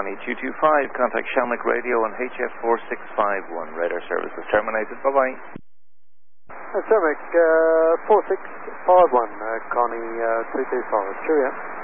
Connie 225. Contact Shamrock Radio on HF 4651. Radar service is terminated. Bye-bye. Shamrock 4651, Connie 225. Cheerio.